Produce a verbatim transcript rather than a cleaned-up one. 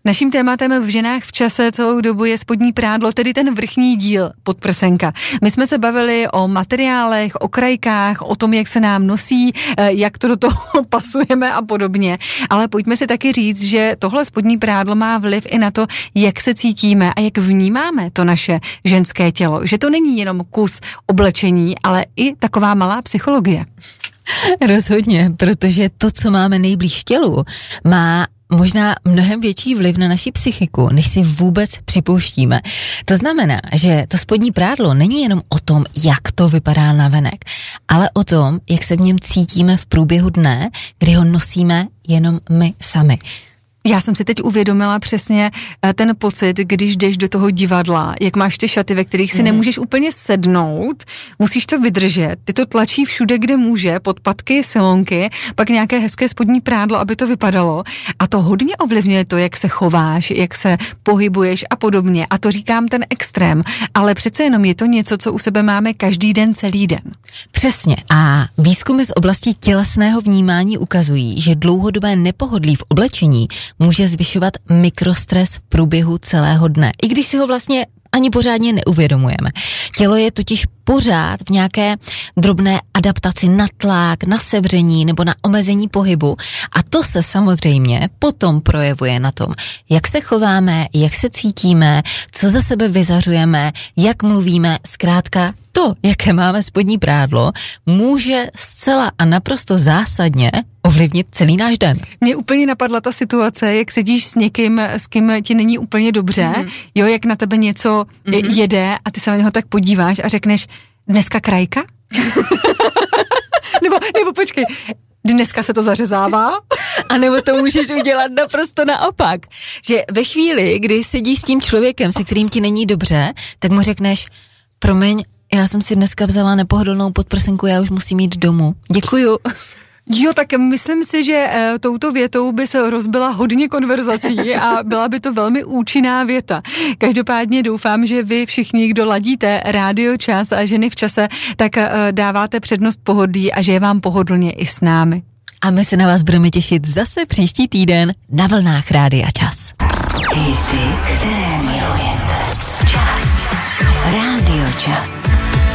Naším tématem v Ženách v čase celou dobu je spodní prádlo, tedy ten vrchní díl podprsenka. My jsme se bavili o materiálech, o krajkách, o tom, jak se nám nosí, jak to do toho pasujeme a podobně. Ale pojďme si taky říct, že tohle spodní prádlo má vliv i na to, jak se cítíme a jak vnímáme to naše ženské tělo. Že to není jenom kus oblečení, ale i taková malá psychologie. Rozhodně, protože to, co máme nejblíž tělu, má možná mnohem větší vliv na naši psychiku, než si vůbec připouštíme. To znamená, že to spodní prádlo není jenom o tom, jak to vypadá navenek, ale o tom, jak se v něm cítíme v průběhu dne, kdy ho nosíme jenom my sami. Já jsem si teď uvědomila přesně ten pocit, když jdeš do toho divadla, jak máš ty šaty, ve kterých si mm. nemůžeš úplně sednout, musíš to vydržet, ty to tlačí všude, kde může, podpatky, silonky, pak nějaké hezké spodní prádlo, aby to vypadalo a to hodně ovlivňuje to, jak se chováš, jak se pohybuješ a podobně a to říkám ten extrém, ale přece jenom je to něco, co u sebe máme každý den, celý den. Přesně a výzkumy z oblasti tělesného vnímání ukazují, že dlouhodobé nepohodlí v oblečení může zvyšovat mikrostres v průběhu celého dne, i když si ho vlastně ani pořádně neuvědomujeme. Tělo je totiž pořád v nějaké drobné adaptaci na tlak, na sevření nebo na omezení pohybu a to se samozřejmě potom projevuje na tom, jak se chováme, jak se cítíme, co za sebe vyzařujeme, jak mluvíme, zkrátka to, jaké máme spodní prádlo, může zcela a naprosto zásadně ovlivnit celý náš den. Mně úplně napadla ta situace, jak sedíš s někým, s kým ti není úplně dobře, mm-hmm. jo, jak na tebe něco mm-hmm. jede a ty se na něho tak podíváš a řekneš, dneska krajka? nebo, nebo počkej, dneska se to zařezává? A nebo to můžeš udělat naprosto naopak, že ve chvíli, kdy sedíš s tím člověkem, se kterým ti není dobře, tak mu řekneš, promiň, já jsem si dneska vzala nepohodlnou podprsenku, já už musím jít domů. Děkuju. Jo, tak myslím si, že e, touto větou by se rozbila hodně konverzací a byla by to velmi účinná věta. Každopádně doufám, že vy všichni, kdo ladíte Rádio Čas a Ženy v čase, tak e, dáváte přednost pohodlí a že je vám pohodlně i s námi. A my se na vás budeme těšit zase příští týden na vlnách Rádia Čas. I ty, které milujete. Čas. Rádio Čas.